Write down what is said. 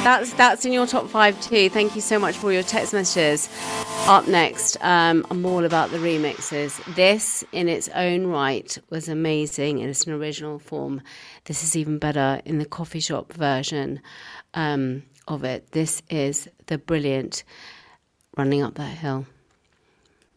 That's in your top 5 too. Thank you so much for your text messages. Up next, I'm all about the remixes. This, in its own right, was amazing. It's an original form. This is even better in the coffee shop version of it. This is the brilliant Running Up That Hill.